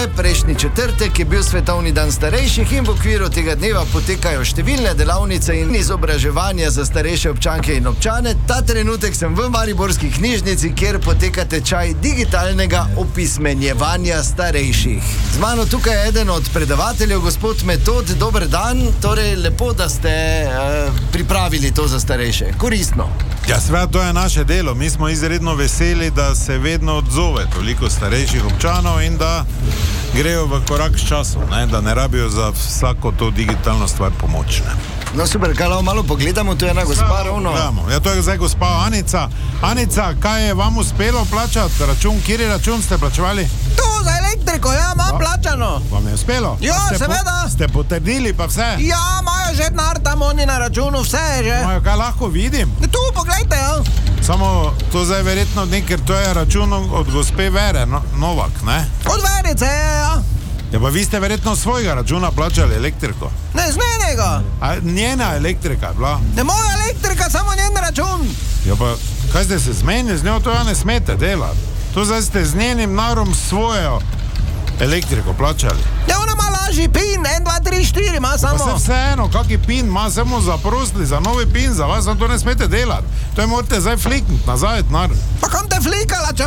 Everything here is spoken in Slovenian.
veste, prejšnji četrtek je bil svetovni dan starejših in v okviru tega dneva potekajo številne delavnice in izobraževanja za starejše občanke in občane. Ta trenutek sem v mariborski knjižnici, kjer poteka tečaj digitalnega opismenjevanja starejših. Z mano tukaj je eden od predavateljev, gospod Metod, dober dan. Torej, lepo, da ste pripravili to za starejše. Koristno. Ja, seveda, to je naše delo. Mi smo izredno veseli, da se vedno odzove toliko starejših občanov in da grejo v korak s časom, ne? Da ne rabijo za vsako to digitalno stvar pomoč. No super, kaj malo pogledamo, tu je ena gospa ravno. Ja, to je zdaj gospa Anica. Anica, kaj je vam uspelo plačati račun? Kjeri račun ste plačevali? Tu za elektriko, ja, imam plačano. Vam je uspelo? Ja, seveda. Ste potrdili pa vse? Ja, imajo že denar tam oni na računu, vse je že. Imajo, kaj lahko vidim? Tu, poglejte, ja. Samo to zdaj verjetno ne, ker to je račun od gospe Vere Novak, ne? Od Verice, ja. Ja, pa vi ste verjetno svojega računa plačali elektriko. Ne, z njenega. A njena elektrika je bila? Ne, moja elektrika, samo njen račun. Ja, pa kaj ste se zmenili z njo, to ja ne smete delati. To zdaj ste z njenim narom svojo elektriko plačali. Ja, ona ima lažji pin, 1, 2, 3, 4 ima samo. Pa se vseeno, kaki pin ima, samo zaprosili za novi pin za vas, to ne smete delati. To je morate zdaj flikniti nazaj, denar. Pa kam te flikala, če